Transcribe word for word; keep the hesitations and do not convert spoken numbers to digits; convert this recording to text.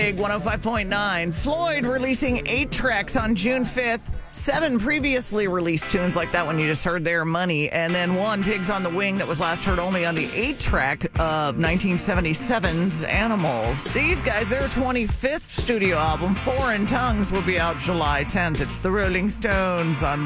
Big one oh five point nine. Floyd releasing eight tracks on June fifth. Seven previously released tunes like that one you just heard there, Money. And then one, Pigs on the Wing, that was last heard only on the eight track of nineteen seventy-seven's Animals. These guys, their twenty-fifth studio album, Foreign Tongues, will be out July tenth. It's the Rolling Stones on